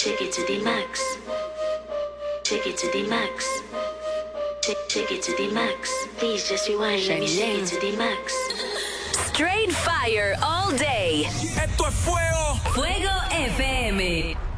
Take it to the max. Take it to the max. Take it to the max. Please just rewind. Let me take it to the max. Straight fire all day. Esto es fuego. Fuego FM.